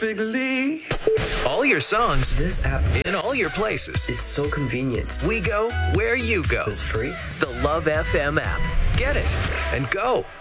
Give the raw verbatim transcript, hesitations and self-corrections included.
Big League. All your songs This app, in all your places. it's so convenient. We go where you go. It's free. The Love F M app. Get it and go.